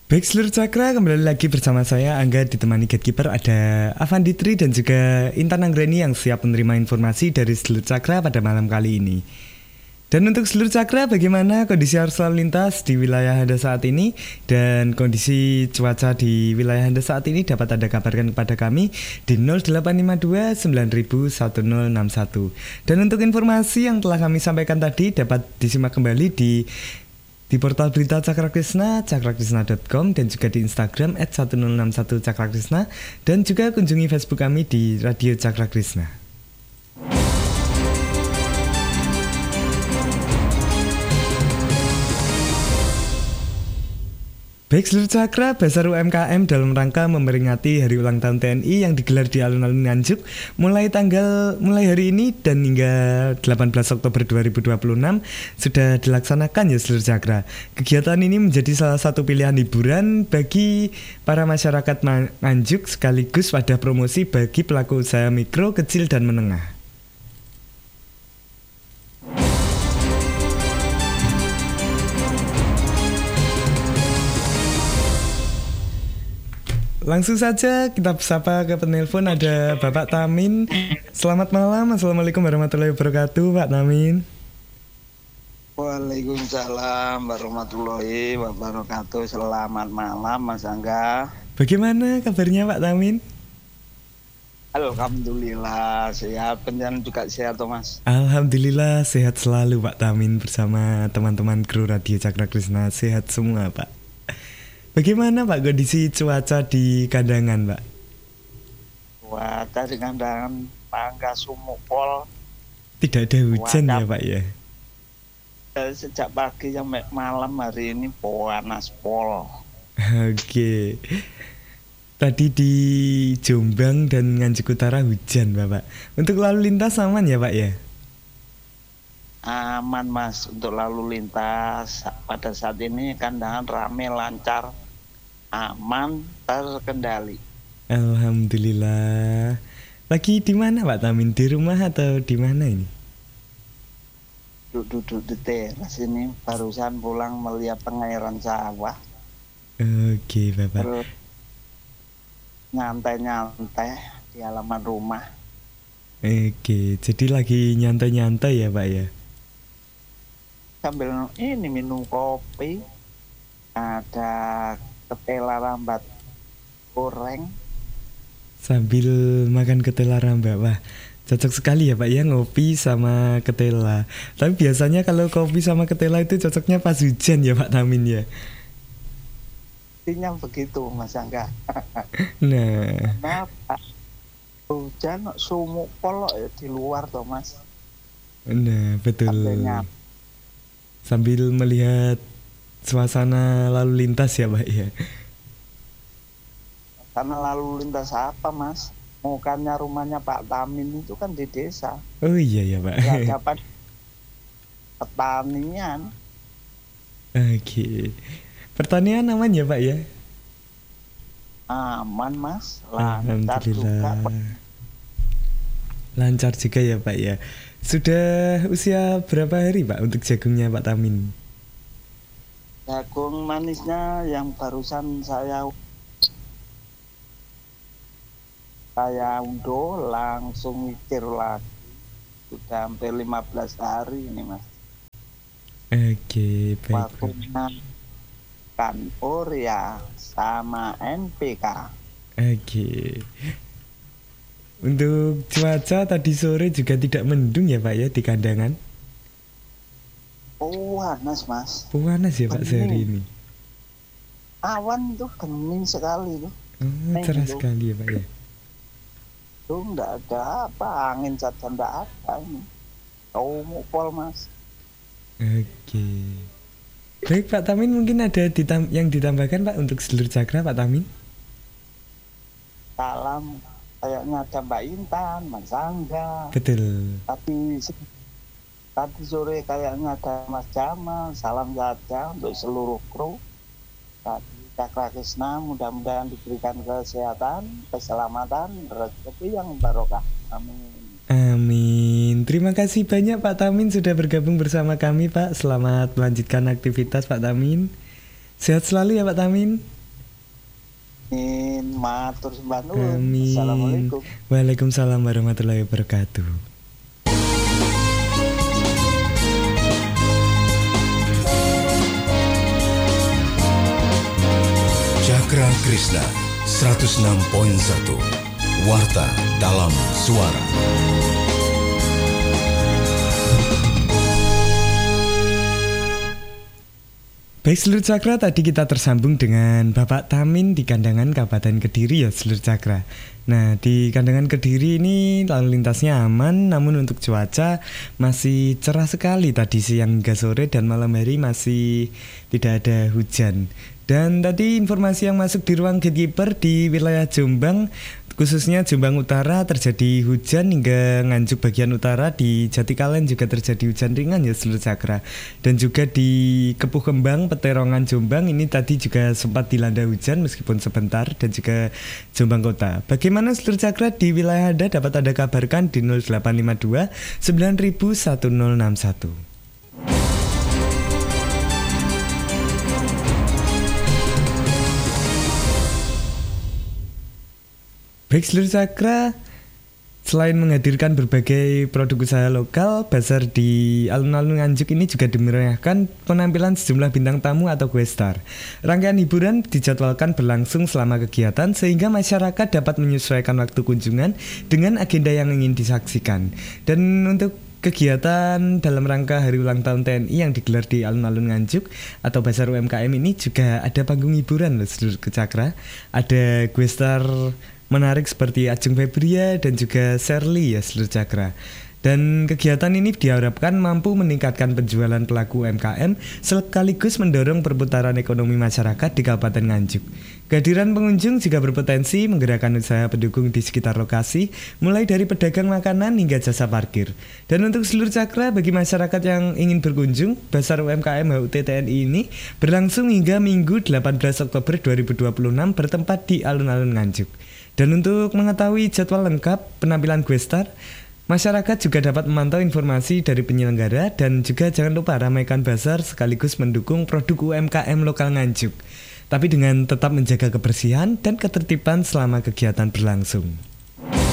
Baik seluruh cakra, kembali lagi bersama saya Angga, ditemani gatekeeper ada Avanditri dan juga Intan Anggreni yang siap menerima informasi dari seluruh cakra pada malam kali ini. Dan untuk seluruh cakra, bagaimana kondisi arus lalu lintas di wilayah Anda saat ini dan kondisi cuaca di wilayah Anda saat ini dapat Anda kabarkan kepada kami di 0852 9000 1061. Dan untuk informasi yang telah kami sampaikan tadi dapat disimak kembali di portal berita Cakra Krishna, cakrakrisna.com, dan juga di Instagram @1061cakrakrisna, dan juga kunjungi Facebook kami di Radio Cakra Krishna. Baik seluruh cakra, Basar UMKM dalam rangka memperingati hari ulang tahun TNI yang digelar di alun-alun Nganjuk mulai hari ini dan hingga 18 Oktober 2026 sudah dilaksanakan ya seluruh cakra. Kegiatan ini menjadi salah satu pilihan hiburan bagi para masyarakat Nganjuk sekaligus wadah promosi bagi pelaku usaha mikro, kecil, dan menengah. Langsung saja kita sapa ke penelpon, ada Bapak Tamin. Selamat malam, Assalamualaikum warahmatullahi wabarakatuh, Pak Tamin. Waalaikumsalam warahmatullahi wabarakatuh. Selamat malam Mas Angga. Bagaimana kabarnya Pak Tamin? Alhamdulillah sehat, penjelasan juga sehat Mas. Alhamdulillah sehat selalu Pak Tamin bersama teman-teman kru Radio Cakra Krishna, sehat semua Pak. Bagaimana Pak kondisi cuaca di Kandangan Pak? Cuaca di Kandangan Pangga Sumupol. Tidak ada hujan ya Pak ya? Sejak pagi sampai malam hari ini panas pol. Oke. Tadi di Jombang dan Nganjuk Utara hujan Bapak. Untuk lalu lintas aman ya Pak ya? Aman Mas, untuk lalu lintas pada saat ini Kandangan rame, lancar, aman, terkendali. Alhamdulillah. Lagi di mana Pak Tamin? Di rumah atau di mana ini? Duduk di teras ini, barusan pulang melihat pengairan sawah. Oke Bapak. Terus nyantai-nyantai di halaman rumah. Oke, jadi lagi nyantai-nyantai ya Pak ya? Sambil ini minum kopi, ada ketela rambat goreng. Sambil makan ketela rambak, wah cocok sekali ya Pak ya, ngopi sama ketela. Tapi biasanya kalau kopi sama ketela itu cocoknya pas hujan ya Pak Tamin ya? Intinya begitu Mas Angga. Nah, Kenapa? Hujan sumuk polok ya di luar toh Mas. nah betul. Sambil melihat suasana lalu lintas ya Pak ya? Karena lalu lintas apa Mas? Bukannya rumahnya Pak Tamin itu kan di desa. Oh iya ya Pak. Nggak dapat pertanian. Oke. Pertanian aman ya Pak ya? Aman Mas, lancar juga. Alhamdulillah. Lancar juga ya Pak ya. Sudah usia berapa hari Pak untuk jagungnya Pak Tamin? Jagung manisnya yang barusan saya undo langsung mikir lagi. Sudah hampir 15 hari ini Mas. Oke, baik. Waktunya kan urea sama NPK. Oke. Untuk cuaca tadi sore juga tidak mendung ya Pak ya di Kandangan? Panas Mas. Panas ya Pak sehari ini? Awan tuh bening sekali tuh. Oh, cerah sekali ya Pak ya? Tuh nggak ada apa, angin saja nggak ada ini. Mupol Mas. Oke. Baik Pak Tamin, mungkin ada yang ditambahkan Pak untuk seluruh cakra Pak Tamin? Salam, kayaknya ada Mbak Intan, Mas Angga. Betul. Tadi sore kayaknya ada Mas Jamal. Salam saja untuk seluruh kru Cakra Krishna, mudah-mudahan diberikan kesehatan, keselamatan, rezeki yang barokah. Amin. Amin. Terima kasih banyak Pak Tamin sudah bergabung bersama kami Pak. Selamat melanjutkan aktivitas Pak Tamin. Sehat selalu ya Pak Tamin. Matur sembah nuwun. Amin. Assalamualaikum. Waalaikumsalam warahmatullahi wabarakatuh. Cakra Krishna 106.1 Warta dalam Suara. Baik seluruh cakra, tadi kita tersambung dengan Bapak Tamin di Kandangan Kabupaten Kediri ya seluruh cakra. Nah di Kandangan Kediri ini lalu lintasnya aman, namun untuk cuaca masih cerah sekali tadi siang hingga sore, dan malam hari masih tidak ada hujan. Dan tadi informasi yang masuk di ruang gatekeeper di wilayah Jombang, khususnya Jombang Utara terjadi hujan hingga Nganjuk bagian utara, di Jatikalen juga terjadi hujan ringan ya seluruh cakra. Dan juga di Kepuh Kembang, Peterongan Jombang ini tadi juga sempat dilanda hujan meskipun sebentar, dan juga Jombang Kota. Bagaimana seluruh cakra di wilayah Anda dapat Anda kabarkan di 0852 901061. Baik seluruh cakra, selain menghadirkan berbagai produk usaha lokal, bazar di alun-alun Nganjuk ini juga dimeriahkan penampilan sejumlah bintang tamu atau guest star. Rangkaian hiburan dijadwalkan berlangsung selama kegiatan sehingga masyarakat dapat menyesuaikan waktu kunjungan dengan agenda yang ingin disaksikan. Dan untuk kegiatan dalam rangka Hari Ulang Tahun TNI yang digelar di alun-alun Nganjuk atau Bazar UMKM ini juga ada panggung hiburan loh seluruh cakra. Ada guest star menarik seperti Ajeng Febria dan juga Shirley ya seluruh cakra. Dan kegiatan ini diharapkan mampu meningkatkan penjualan pelaku UMKM sekaligus mendorong perputaran ekonomi masyarakat di Kabupaten Nganjuk. Kehadiran pengunjung juga berpotensi menggerakkan usaha pendukung di sekitar lokasi, mulai dari pedagang makanan hingga jasa parkir. Dan untuk seluruh cakra, bagi masyarakat yang ingin berkunjung, Bazar UMKM HUT TNI ini berlangsung hingga Minggu 18 Oktober 2026 bertempat di alun-alun Nganjuk. Dan untuk mengetahui jadwal lengkap penampilan guest star, masyarakat juga dapat memantau informasi dari penyelenggara, dan juga jangan lupa ramaikan bazar sekaligus mendukung produk UMKM lokal Nganjuk. Tapi dengan tetap menjaga kebersihan dan ketertiban selama kegiatan berlangsung.